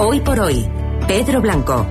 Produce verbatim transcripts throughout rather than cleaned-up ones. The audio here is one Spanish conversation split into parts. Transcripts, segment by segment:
Hoy por hoy, Pedro Blanco.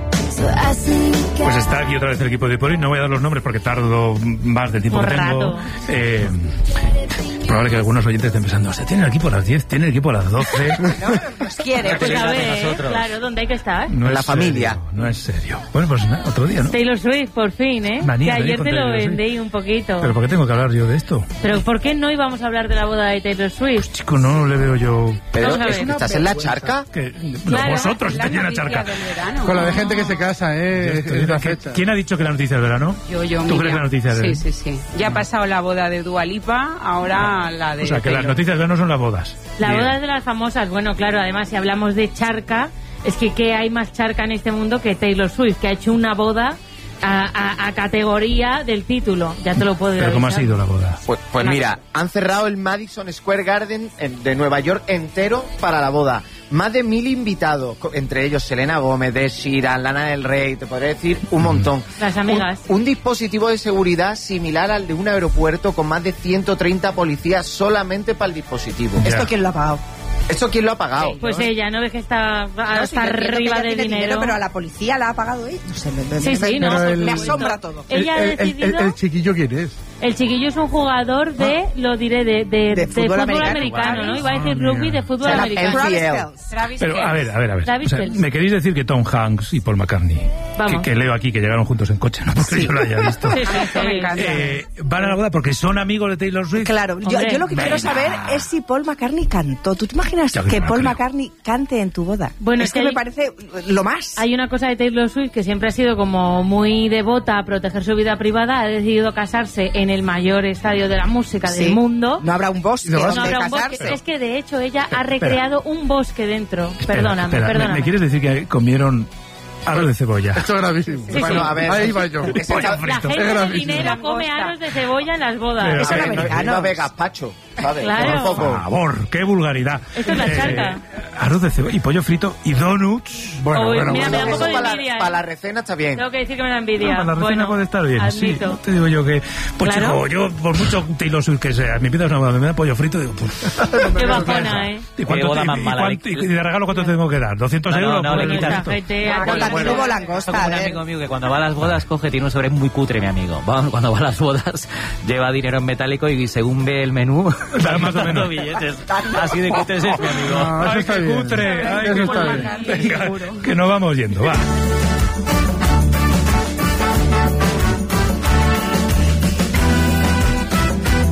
Pues está aquí otra vez el equipo de por hoy. No voy a dar los nombres porque tardo más del tiempo Por que tengo. rato. Eh, probable que algunos oyentes estén pensando, ¿usted tiene el equipo a las diez? ¿Tiene el equipo a las doce? Nos quiere. Pues a ver, nosotros. claro, ¿dónde hay que estar? No La es familia. serio, no es serio. Bueno, pues nada, otro día, ¿no? Taylor Swift, por fin, ¿eh? Manía, que venir ayer con te lo Taylor Swift. vendí un poquito. ¿Pero por qué tengo que hablar yo de esto? Pero ¿por qué no íbamos a hablar de la boda de Taylor Swift? Chico, no le veo yo... Pero Vamos a es ver. que estás en la charca. Que, Claro, vosotros La estáis en la noticia charca. del verano. Con la de gente que se casa, ¿eh? Estoy- Es la ¿Qué- fecha. ¿Quién ha dicho que la noticia del verano? Yo, yo, ¿Tú Miriam. crees la noticia del Sí, sí, sí. Ya ha pasado la boda de Dua Lipa, ahora la de O sea, que las Taylor. noticias del verano son las bodas. La Bien. boda es de las famosas. Bueno, claro, además, si hablamos de charca, es que ¿qué hay más charca en este mundo que Taylor Swift, que ha hecho una boda a, a- a categoría del título? Ya te lo puedo ¿Pero cómo ha avisar. sido la boda? Pues, pues mira, han cerrado el Madison Square Garden en- de Nueva York entero para la boda. Más de mil invitados, co- entre ellos Selena Gómez, Ed Sheeran, Lana del Rey, te podría decir un montón. Las amigas. Un, un dispositivo de seguridad similar al de un aeropuerto con más de ciento treinta policías solamente para el dispositivo. Ya. ¿Esto quién lo ha pagado? ¿Eso quién lo ha pagado? Pues ella, ¿no ves que está No, hasta sí, yo entiendo que arriba ella de tiene dinero? pero a la policía la ha pagado ella. No sé, me, me- Sí, me- sí, me- no. Pero el- me asombra todo. Ella ha el, el- el- decidido... el chiquillo, ¿quién es? El chiquillo es un jugador de, lo diré, de, de, de fútbol, americano, americano. ¿no? Iba a decir Ah, rugby mira. de fútbol O sea, la americano. N F L. Travis Pero, a ver, a ver, a ver. Travis O sea, Kelce. ¿me queréis decir que Tom Hanks y Paul McCartney, Vamos. que, que leo aquí que llegaron juntos en coche, no porque yo lo haya visto, Sí, sí, sí. Me encanta. eh, van a la boda porque son amigos de Taylor Swift? Claro, yo, Hombre, yo lo que venga. quiero saber es si Paul McCartney cantó. ¿Tú te imaginas Ya que que no Paul creo. McCartney cante en tu boda? Bueno, es es que que me hay- parece lo más. Hay una cosa de Taylor Swift que siempre ha sido como muy devota a proteger su vida privada. Ha decidido casarse en el mayor estadio de la música Sí. del mundo. No habrá un bosque No, No donde habrá un bosque. casarse. Es que de hecho ella ha recreado un bosque dentro. Espera, perdóname, espera, ¿me- perdóname. ¿Me quieres decir que comieron arroz de cebolla? Esto es gravísimo. Sí, Bueno, sí. a ver. Ahí va yo. Ese Pollo está- frito. La Esto gente es de gravísimo. dinero come Langosta. aros de cebolla en las bodas. Pero, Eso a es ver, no, americano. no ve gazpacho, ¿sabes? Claro. Tampoco. Por favor, qué vulgaridad. Esto es la charca. Arroz de cebolla y pollo frito y donuts. Bueno, Uy, bueno, mira, me da bueno. un poco de Eso para, envidia, la, ¿eh? para la recena está bien. Tengo que decir que me da envidia. No, para la recena bueno, puede estar bien, sí. admito. No te digo yo que... Pues Claro. chico, yo por mucho Taylor Swift que sea, me pidas una boda, me da pollo frito, digo, pues... Qué bajona, ¿eh? ¿Y, cuánto, boda y- más y mala, cuánto- ¿eh? y de regalo cuánto tengo que dar? ¿doscientos No, no, euros? no, por le el quitas. resto? Esta gente... Con la Bueno, tuvo Esto langosta, como a un ver. amigo mío que cuando va a las bodas coge, tiene un sobre muy cutre, mi amigo. Va- Cuando va a las bodas lleva dinero en metálico y según ve el menú, Da más o dando menos. billetes. Así de cutres es mi amigo. Ah, eso ¡Ay, está qué bien. cutre! ¡Ay, Eso qué está cutre! bien. Venga, que nos vamos yendo, va.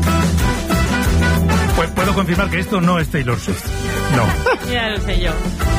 Pues puedo confirmar que esto no es Taylor Swift. No. Ya lo sé yo.